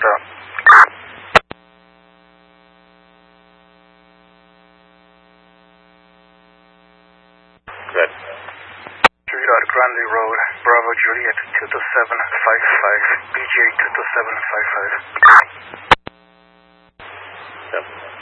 sir. Good. Juliet Grande Road, Bravo Juliet 22755, BJ 22755. Yep.